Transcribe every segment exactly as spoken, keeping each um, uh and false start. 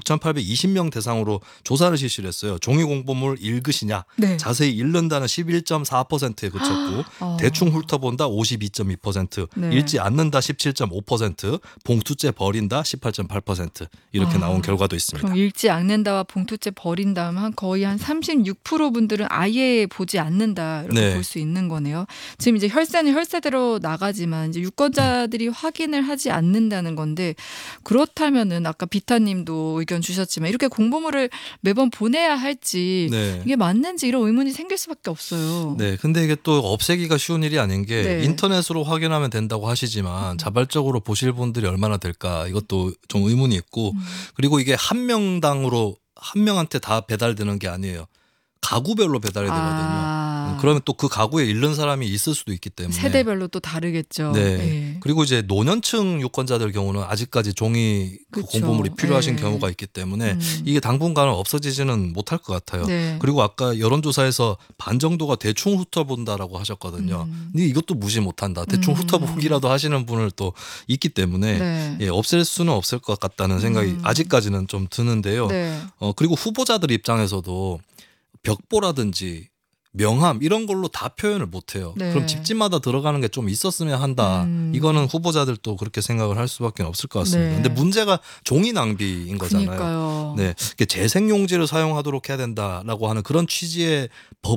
육천팔백이십 명 대상으로 조사를 실시를 했어요. 종이 공보물 읽으시냐 네. 자세히 읽는다는 십일 점 사 퍼센트에 그쳤고 어. 대충 훑어본다 오십이 점 이 퍼센트 네. 읽지 않는다 십칠 점 오 퍼센트 봉투째 버린다 십팔 점 팔 퍼센트 이렇게 아, 나온 결과도 있습니다. 그럼 읽지 않는다와 봉투째 버린다 하면 한 거의 한 삼십육 퍼센트 분들은 아예 보지 않는다 이렇게 네. 볼 수 있는 거네요. 지금 이제 혈세는 혈세대로 나가지만 이제 유권자들이 확인을 하지 않는다는 건데 그렇다면은 아까 비타님도 의견 주셨지만 이렇게 공보물을 매번 보내야 할지 네. 이게 맞는지 이런 의문이 생길 수밖에 없어요. 네, 근데 이게 또 없애기가 쉬운 일이 아닌 게 네. 인터넷으로 확인하면 된다고 하시지만 자발적으로 보실 분들이 얼마나 될까 이것도 좀 의문이 있고 음. 그리고 이게 한 명당으로 한 명한테 다 배달되는 게 아니에요. 가구별로 배달이 되거든요. 아. 그러면 또 그 가구에 잃는 사람이 있을 수도 있기 때문에 세대별로 또 다르겠죠. 네. 네. 그리고 이제 노년층 유권자들 경우는 아직까지 종이 그 그쵸. 공보물이 필요하신 네. 경우가 있기 때문에 음. 이게 당분간은 없어지지는 못할 것 같아요. 네. 그리고 아까 여론조사에서 반 정도가 대충 훑어본다라고 하셨거든요. 음. 근데 이것도 무시 못한다. 대충 음. 훑어보기라도 하시는 분을 또 있기 때문에 네. 예, 없앨 수는 없을 것 같다는 생각이 음. 아직까지는 좀 드는데요. 네. 어, 그리고 후보자들 입장에서도 벽보라든지 명함 이런 걸로 다 표현을 못해요. 네. 그럼 집집마다 들어가는 게 좀 있었으면 한다. 음. 이거는 후보자들도 그렇게 생각을 할 수밖에 없을 것 같습니다. 네. 근데 문제가 종이 낭비인 거잖아요. 그러니까요. 네, 이게 재생용지를 사용하도록 해야 된다라고 하는 그런 취지의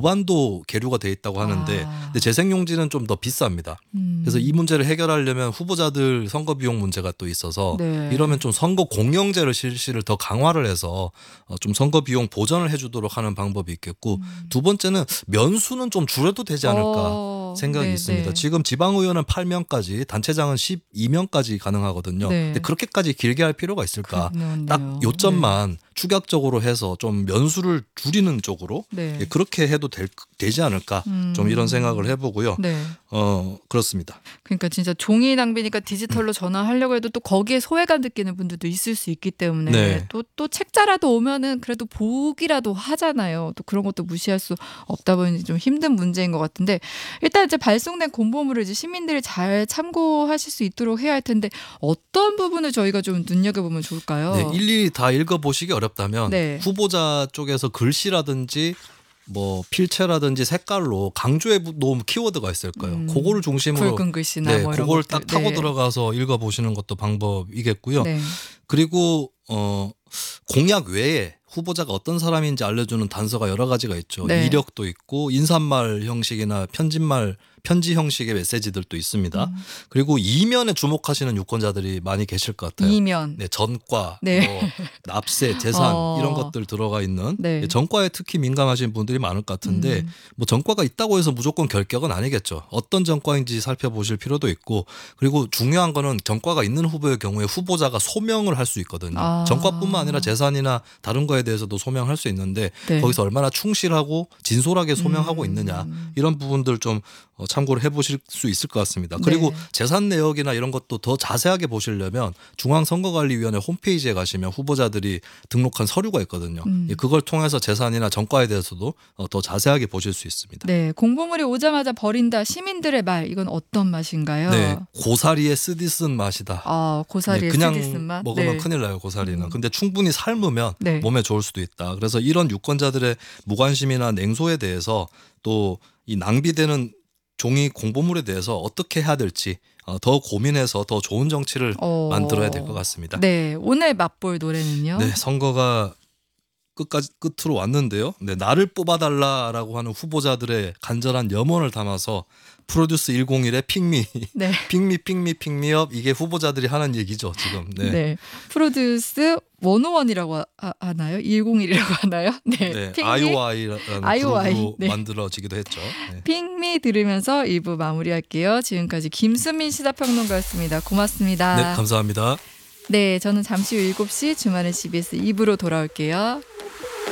법안도 계류가 돼 있다고 하는데, 아. 근데 재생용지는 좀 더 비쌉니다. 음. 그래서 이 문제를 해결하려면 후보자들 선거 비용 문제가 또 있어서 네. 이러면 좀 선거 공영제를 실시를 더 강화를 해서 좀 선거 비용 보전을 해주도록 하는 방법이 있겠고 음. 두 번째는 면수는 좀 줄여도 되지 않을까 어, 생각이 네, 있습니다. 네. 지금 지방의원은 팔 명까지 단체장은 십이 명까지 가능하거든요. 네. 근데 그렇게까지 길게 할 필요가 있을까? 그렇네요. 딱 요점만 축약적으로 해서 좀 면수를 줄이는 쪽으로 네. 예, 그렇게 해도 될, 되지 않을까 음. 좀 이런 생각을 해보고요. 네. 어 그렇습니다. 그러니까 진짜 종이 낭비니까 디지털로 전화하려고 해도 또 거기에 소외감 느끼는 분들도 있을 수 있기 때문에 네. 또, 또 책자라도 오면은 그래도 보기라도 하잖아요. 또 그런 것도 무시할 수 없다 보니 좀 힘든 문제인 것 같은데 일단 이제 발송된 공보물을 이제 시민들이 잘 참고하실 수 있도록 해야 할 텐데 어떤 부분을 저희가 좀 눈여겨보면 좋을까요? 네, 일일이 다 읽어보시기 어렵다면 네. 후보자 쪽에서 글씨라든지 뭐 필체라든지 색깔로 강조해 놓은 키워드가 있을 거예요. 음, 그거를 중심으로 굵은 글씨나 네, 뭐 이런 그걸 것들. 딱 타고 네. 들어가서 읽어보시는 것도 방법이겠고요. 네. 그리고 어 공약 외에 후보자가 어떤 사람인지 알려주는 단서가 여러 가지가 있죠. 네. 이력도 있고 인사말 형식이나 편집말 편지 형식의 메시지들도 있습니다. 음. 그리고 이면에 주목하시는 유권자들이 많이 계실 것 같아요. 이면. 네, 전과, 네. 뭐 납세, 재산 어. 이런 것들 들어가 있는 네. 예, 전과에 특히 민감하신 분들이 많을 것 같은데 음. 뭐 전과가 있다고 해서 무조건 결격은 아니겠죠. 어떤 전과인지 살펴보실 필요도 있고 그리고 중요한 거는 전과가 있는 후보의 경우에 후보자가 소명을 할 수 있거든요. 아. 전과뿐만 아니라 재산이나 다른 거에 대해서도 소명할 수 있는데 네. 거기서 얼마나 충실하고 진솔하게 소명하고 음. 있느냐 이런 부분들 좀 어, 참고를 해보실 수 있을 것 같습니다. 네. 그리고 재산 내역이나 이런 것도 더 자세하게 보시려면 중앙선거관리위원회 홈페이지에 가시면 후보자들이 등록한 서류가 있거든요. 음. 예, 그걸 통해서 재산이나 전과에 대해서도 어, 더 자세하게 보실 수 있습니다. 네, 공보물이 오자마자 버린다 시민들의 말 이건 어떤 맛인가요? 네, 고사리에 쓰디쓴 맛이다. 아, 고사리의 네, 그냥 쓰디쓴 맛. 먹으면 네. 큰일 나요, 고사리는. 음. 근데 충분히 삶으면 네. 몸에 좋을 수도 있다. 그래서 이런 유권자들의 무관심이나 냉소에 대해서 또 이 낭비되는 종이 공보물에 대해서 어떻게 해야 될지 어, 더 고민해서 더 좋은 정치를 어. 만들어야 될 것 같습니다. 네, 오늘 맛볼 노래는요. 네, 선거가 끝까지 끝으로 왔는데요. 네, 나를 뽑아달라라고 하는 후보자들의 간절한 염원을 담아서 프로듀스 일공일의 핑미, 네. 핑미, 핑미, 핑미업 이게 후보자들이 하는 얘기죠 지금. 네. 네, 프로듀스 백일이라고 하나요? 백일이라고 하나요? 네. 네, 핑미? 아이오아이라는 아이오아이. 그룹으로 네. 만들어지기도 했죠. 네. 핑미 들으면서 일 부 마무리할게요. 지금까지 김수민 시사평론가였습니다. 고맙습니다. 네, 감사합니다. 네, 저는 잠시 후 일곱 시 주말의 씨비에스 이 부로 돌아올게요.